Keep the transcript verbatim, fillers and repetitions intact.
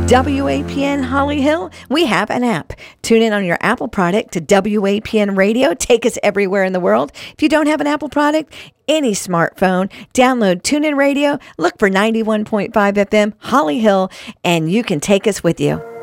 W A P N Holly Hill, we have an app. Tune in on your Apple product to W A P N Radio. Take us everywhere in the world. If you don't have an Apple product, any smartphone, download TuneIn Radio, look for ninety-one point five F M Holly Hill, and you can take us with you.